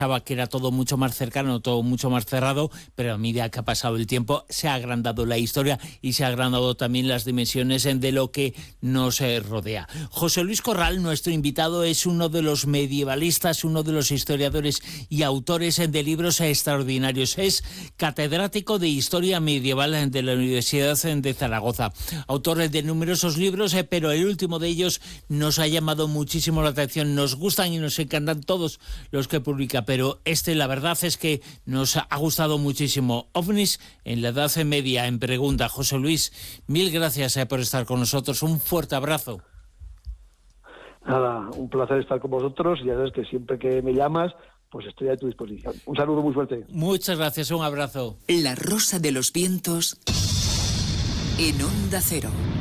pensaba que era todo mucho más cercano, todo mucho más cerrado, pero a medida que ha pasado el tiempo se ha agrandado la historia y se ha agrandado también las dimensiones de lo que nos rodea. José Luis Corral, nuestro invitado, es uno de los medievalistas, uno de los historiadores y autores de libros extraordinarios. Es catedrático de Historia Medieval de la Universidad de Zaragoza, autor de numerosos libros, pero el último de ellos nos ha llamado muchísimo la atención. Nos gustan y nos encantan todos los que publica, pero la verdad es que nos ha gustado muchísimo. OVNIs en la Edad Media, en Pregunta. José Luis, mil gracias por estar con nosotros. Un fuerte abrazo. Nada, un placer estar con vosotros. Ya sabes que siempre que me llamas, pues estoy a tu disposición. Un saludo muy fuerte. Muchas gracias, un abrazo. La Rosa de los Vientos en Onda Cero.